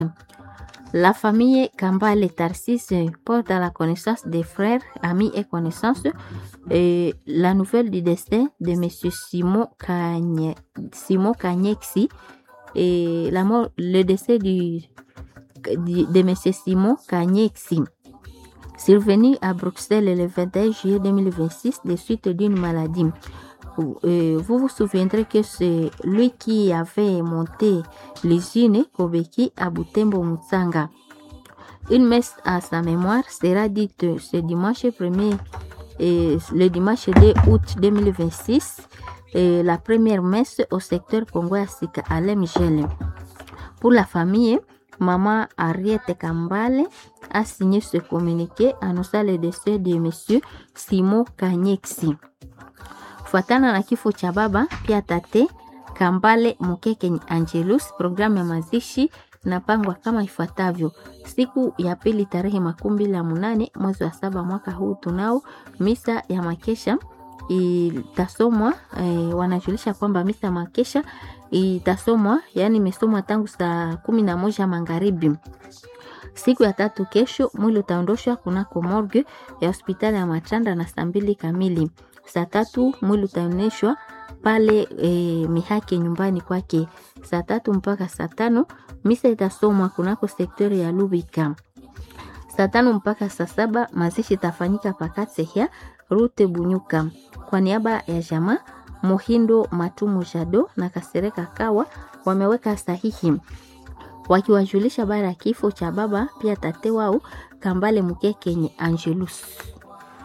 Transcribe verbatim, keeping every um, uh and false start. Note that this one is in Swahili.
La famille Kambale Tarcisse porte à la connaissance des frères, amis et connaissances et la nouvelle du destin de M. Simon Kanye, Simon Kanyexi et la mort, le décès du, du- de M. Simon Kanyexi, survenu à Bruxelles le vingt et un juillet deux mille vingt-six des suites d'une maladie. Vous euh, vous vous souviendrez que c'est lui qui avait monté l'usine Kobeki à Butembo Mutsanga. Une messe à sa mémoire sera dite ce dimanche premier et le dimanche deux août deux mille vingt-six. Et la première messe au secteur Congo Sika à Lemgel. Pour la famille, maman Ariette Kambale a signé ce communiqué annonçant le décès de M. Simon Kanyexi. Fuatana na kifo cha baba pia tate Kambale Mukeke Angelus, programu ya mazishi inapangwa kama ifuatavyo. Siku ya pili tarehe makumi mbili na munane mwezi wa saba mwaka huu tunao misa ya makesha itasomwa. E, wanajulisha kwamba misa ya makesha itasomwa, yani imesomwa tangu saa kumi na moja magharibi. Siku ya tatu kesho mwili utaondoshwa kunako morgue ya hospitali ya Machanda na saa mbili kamili. Saa tatu mwili utaoneshwa pale e, Mihake nyumbani kwake. Saa tatu mpaka saa tano misa itasomwa kunako sektori ya Lubika. Saa tano mpaka saa saba mazishi itafanyika Pakatsehia Rute Bunyuka. Kwa niaba ya jamaa Mohindo Matumu Jado na Kasereka Kawa wameweka sahihi wakiwajulisha bara ya kifo cha baba pia tate wao Kambale Mukeke Angelus.